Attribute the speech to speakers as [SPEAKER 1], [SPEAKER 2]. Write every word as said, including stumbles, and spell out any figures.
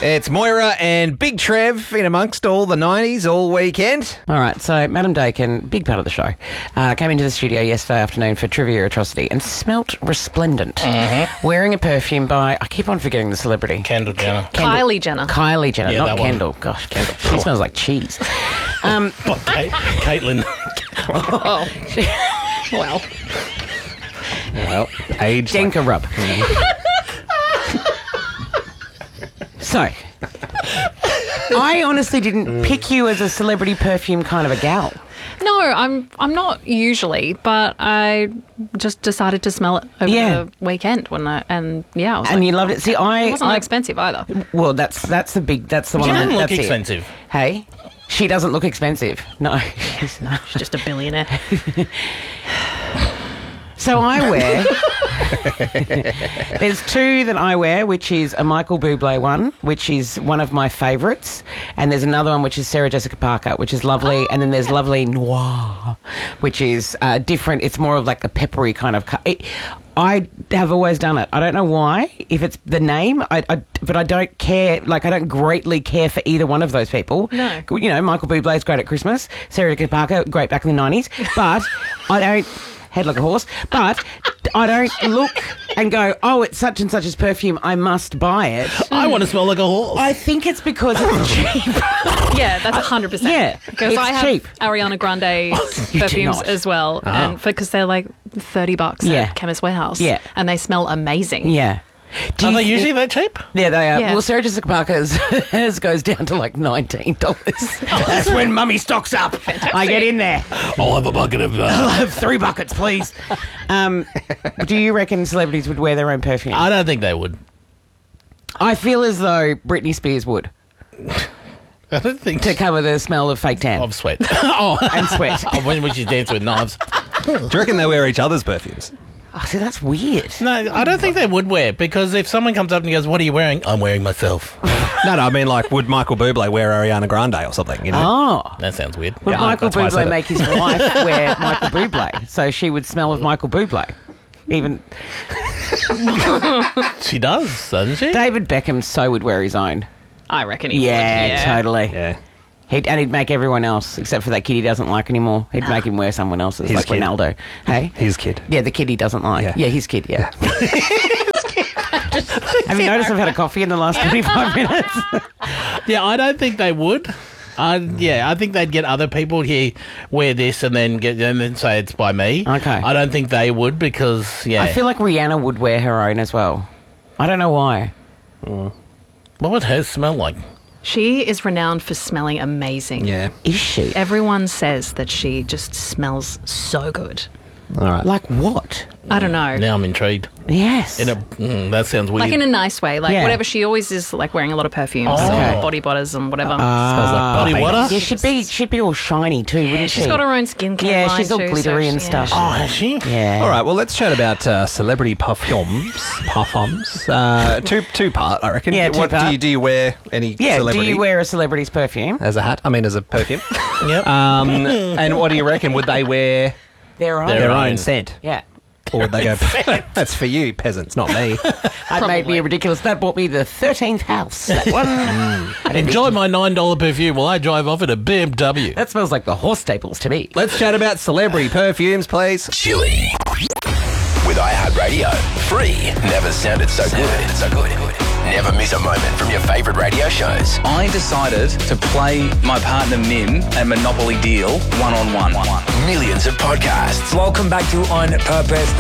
[SPEAKER 1] It's Moira and Big Trev in amongst all the nineties all weekend.
[SPEAKER 2] All right, so Madam Dakin, big part of the show, uh, came into the studio yesterday afternoon for Trivia Atrocity and smelt resplendent,
[SPEAKER 3] Mm-hmm.
[SPEAKER 2] wearing a perfume by, I keep on forgetting the celebrity.
[SPEAKER 3] Kendall Jenner.
[SPEAKER 2] Kendall-
[SPEAKER 4] Kylie Jenner.
[SPEAKER 2] Kylie Jenner,
[SPEAKER 3] Yeah,
[SPEAKER 2] not
[SPEAKER 3] that one.
[SPEAKER 2] Kendall. Gosh, Kendall. She smells like cheese. Um,
[SPEAKER 3] Oh, Kate, Caitlin.
[SPEAKER 4] Oh, well.
[SPEAKER 1] Well, age. like-
[SPEAKER 2] Denka rub. So, I honestly didn't pick you as a celebrity perfume kind of a gal.
[SPEAKER 4] No, I'm I'm not usually, but I just decided to smell it over
[SPEAKER 2] Yeah.
[SPEAKER 4] the weekend when I and yeah, I was
[SPEAKER 2] And
[SPEAKER 4] like,
[SPEAKER 2] you loved it. See, I...
[SPEAKER 4] it wasn't
[SPEAKER 2] I
[SPEAKER 4] expensive either.
[SPEAKER 2] Well, that's that's the big... That's the one.
[SPEAKER 3] She
[SPEAKER 2] I'm-
[SPEAKER 3] doesn't look
[SPEAKER 2] that's it.
[SPEAKER 3] expensive.
[SPEAKER 2] Hey? She doesn't look expensive. No. She's not.
[SPEAKER 4] She's just a billionaire.
[SPEAKER 2] So I wear... There's two that I wear, which is a Michael Bublé one, which is one of my favourites, and there's another one which is Sarah Jessica Parker, which is lovely,
[SPEAKER 4] Oh,
[SPEAKER 2] and then there's Lovely Noir, which is uh, different. It's more of like a peppery kind of... Co- it, I have always done it. I don't know why, if it's the name, I, I, but I don't care, like I don't greatly care for either one of those people.
[SPEAKER 4] No.
[SPEAKER 2] You know, Michael Bublé's great at Christmas, Sarah Jessica Parker, great back in the nineties, but I don't... Head like a horse, but I don't look and go, oh, it's such and such's perfume, I must buy it.
[SPEAKER 3] I want to smell like a horse.
[SPEAKER 2] I think it's because it's cheap.
[SPEAKER 4] Yeah, that's a hundred percent.
[SPEAKER 2] Yeah,
[SPEAKER 4] because
[SPEAKER 2] it's
[SPEAKER 4] I have
[SPEAKER 2] cheap.
[SPEAKER 4] Ariana Grande
[SPEAKER 2] You do
[SPEAKER 4] perfumes
[SPEAKER 2] not.
[SPEAKER 4] as well, and because they're like thirty bucks
[SPEAKER 2] Yeah.
[SPEAKER 4] at Chemist Warehouse.
[SPEAKER 2] Yeah.
[SPEAKER 4] and they smell amazing.
[SPEAKER 2] Yeah. Do
[SPEAKER 3] Are
[SPEAKER 2] you
[SPEAKER 3] they
[SPEAKER 2] thi-
[SPEAKER 3] usually that cheap?
[SPEAKER 2] Yeah, they are.
[SPEAKER 4] Yeah.
[SPEAKER 2] Well, Sarah Jessica Parker's hers goes down to like nineteen dollars. That's when mummy stocks up. I get in there.
[SPEAKER 3] I'll have a bucket of...
[SPEAKER 2] I'll
[SPEAKER 3] Uh,
[SPEAKER 2] have three buckets, please. Um, do you reckon celebrities would wear their own perfume?
[SPEAKER 3] I don't think they would.
[SPEAKER 2] I feel as though Britney Spears would,
[SPEAKER 3] I don't think...
[SPEAKER 2] to cover the smell of fake tan
[SPEAKER 3] Of sweat. oh,
[SPEAKER 2] and sweat.
[SPEAKER 3] oh, when when she danced with knives.
[SPEAKER 1] Do you reckon they wear each other's perfumes?
[SPEAKER 2] Oh, see, that's weird.
[SPEAKER 3] No, I don't think they would wear, because if someone comes up and goes, what are you wearing? I'm wearing myself.
[SPEAKER 1] No, no, I mean, like, would Michael Bublé wear Ariana Grande or something, you know?
[SPEAKER 2] Oh.
[SPEAKER 3] That sounds weird.
[SPEAKER 2] Would
[SPEAKER 1] Yeah,
[SPEAKER 2] Michael
[SPEAKER 1] that's why I said
[SPEAKER 2] Bublé
[SPEAKER 1] it.
[SPEAKER 2] make his wife wear Michael Bublé so she would smell of Michael Bublé? Even
[SPEAKER 3] She does, doesn't she?
[SPEAKER 2] David Beckham so would wear his own.
[SPEAKER 4] I reckon he
[SPEAKER 2] Yeah,
[SPEAKER 4] would. Yeah,
[SPEAKER 2] totally.
[SPEAKER 1] Yeah.
[SPEAKER 2] He'd, and he'd make everyone else, except for that kid he doesn't like anymore. He'd make him wear someone else's,
[SPEAKER 1] His
[SPEAKER 2] like
[SPEAKER 1] kid.
[SPEAKER 2] Ronaldo. Hey?
[SPEAKER 1] His kid.
[SPEAKER 2] Yeah, the kid he doesn't like.
[SPEAKER 1] Yeah.
[SPEAKER 2] Yeah, his kid, yeah. Have you noticed I've had a coffee in the last twenty-five minutes?
[SPEAKER 3] Yeah, I don't think they would. I, yeah, I think they'd get other people here wear this and then get and then say it's by me.
[SPEAKER 2] Okay.
[SPEAKER 3] I don't think they would because yeah.
[SPEAKER 2] I feel like Rihanna would wear her own as well. I don't know why.
[SPEAKER 3] What would hers smell like?
[SPEAKER 4] She is renowned for smelling amazing.
[SPEAKER 1] Yeah.
[SPEAKER 2] Is she?
[SPEAKER 4] Everyone says that she just smells so good.
[SPEAKER 1] All right.
[SPEAKER 2] Like what?
[SPEAKER 4] I don't know.
[SPEAKER 3] Now I'm intrigued.
[SPEAKER 2] Yes.
[SPEAKER 3] In a mm, that sounds weird.
[SPEAKER 4] Like in a nice way, like
[SPEAKER 2] Yeah.
[SPEAKER 4] whatever. She always is like wearing a lot of perfumes,
[SPEAKER 3] Oh.
[SPEAKER 4] and body butters, and whatever.
[SPEAKER 3] Smells like body water.
[SPEAKER 2] Yeah, she'd be she'd be all shiny too, wouldn't she?
[SPEAKER 4] She's got her own skincare
[SPEAKER 2] Yeah,
[SPEAKER 4] line
[SPEAKER 2] she's all
[SPEAKER 4] too, so
[SPEAKER 2] glittery and
[SPEAKER 4] she-
[SPEAKER 2] stuff.
[SPEAKER 3] Oh, has she?
[SPEAKER 2] Yeah.
[SPEAKER 1] All right, well, let's chat about uh, celebrity perfumes. Parfums. Uh, two two part, I reckon.
[SPEAKER 2] Yeah,
[SPEAKER 1] What do
[SPEAKER 2] two-part.
[SPEAKER 1] you do? You wear any
[SPEAKER 2] Yeah,
[SPEAKER 1] celebrity
[SPEAKER 2] do you wear a celebrity's perfume?
[SPEAKER 1] as a hat? I mean, as a perfume.
[SPEAKER 3] Yep.
[SPEAKER 1] um, and what do you reckon? Would they wear
[SPEAKER 2] Their own.
[SPEAKER 3] Their
[SPEAKER 1] their
[SPEAKER 3] own.
[SPEAKER 1] own scent,
[SPEAKER 2] Yeah.
[SPEAKER 1] or would they go? That's for you, peasants, not me.
[SPEAKER 2] That made me ridiculous. That bought me the thirteenth house. That one. I didn't
[SPEAKER 3] Enjoy my nine dollar perfume while I drive off in a B M W.
[SPEAKER 2] That smells like the horse staples to me.
[SPEAKER 1] Let's chat about celebrity perfumes, please.
[SPEAKER 5] Chili. With iHeartRadio. Free. Never sounded so good. So good. Never miss a moment from your favourite radio shows.
[SPEAKER 6] I decided to play my partner Min a Monopoly deal one on one.
[SPEAKER 5] Millions of podcasts.
[SPEAKER 7] Welcome back to On Purpose.